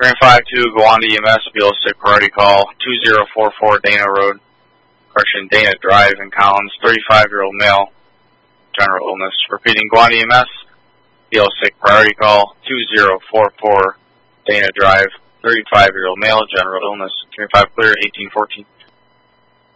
Green 5-2, go on to EMS, BL6 priority call, 2044 Dana Road, correction, Dana Drive in Collins, 35-year-old male, general illness. Repeating, go on to EMS, BL6 priority call, 2044 Dana Drive, 35-year-old male, general illness. Green 5 clear, 1814.